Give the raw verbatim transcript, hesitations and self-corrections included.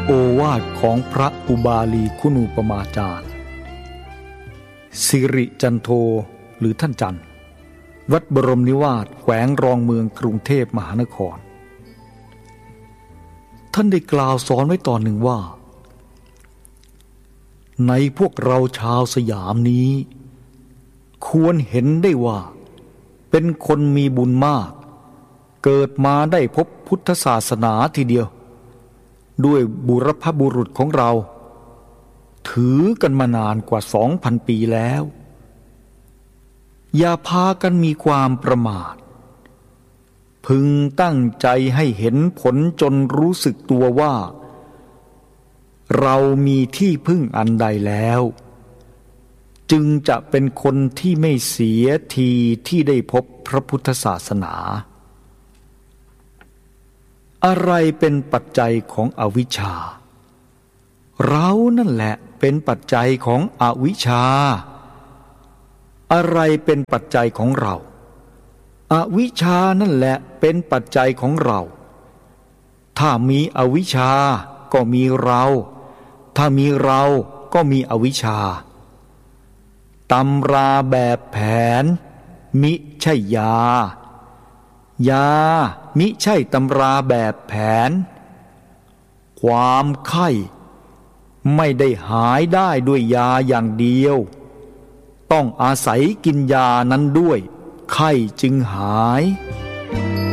โอวาทของพระอุบาลีคุณูปมาจารย์สิริจันโทหรือท่านจันทร์วัดบรมนิวาสแขวงรองเมืองกรุงเทพมหานครท่านได้กล่าวสอนไว้ตอนหนึ่งว่าในพวกเราชาวสยามนี้ควรเห็นได้ว่าเป็นคนมีบุญมากเกิดมาได้พบพุทธศาสนาทีเดียวด้วยบุรพบุรุษของเราถือกันมานานกว่าสองพันปีแล้วอย่าพากันมีความประมาทพึงตั้งใจให้เห็นผลจนรู้สึกตัวว่าเรามีที่พึ่งอันใดแล้วจึงจะเป็นคนที่ไม่เสียทีที่ได้พบพระพุทธศาสนาอะไรเป็นปัจจัยของอวิชชาเรานั่นแหละเป็นปัจจัยของอวิชชาอะไรเป็นปัจจัยของเราอวิชชานั่นแหละเป็นปัจจัยของเราถ้ามีอวิชชาก็มีเราถ้ามีเราก็มีอวิชชาตำราแบบแผนมิใช่ยายามิใช่ตำราแบบแผนความไข้ไม่ได้หายได้ด้วยยาอย่างเดียวต้องอาศัยกินยานั้นด้วยไข้จึงหาย